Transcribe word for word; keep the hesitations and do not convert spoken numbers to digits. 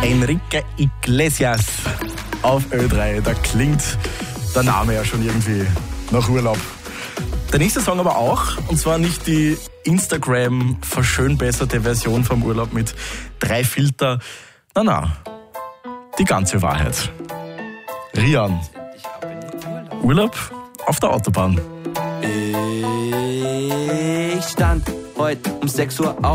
Enrique Iglesias auf Ö drei. Da klingt der Name ja schon irgendwie nach Urlaub. Der nächste Song aber auch, und zwar nicht die Instagram-verschönbesserte Version vom Urlaub mit drei Filter. Na na, die ganze Wahrheit. Rian. Urlaub auf der Autobahn. Ich stand heute um sechs Uhr auf.